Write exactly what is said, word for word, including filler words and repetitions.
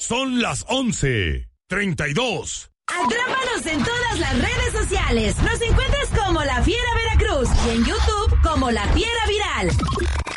Son las once treinta y dos. Atrápanos en todas las redes sociales. Nos encuentras como La Fiera Veracruz y en YouTube como La Fiera Viral.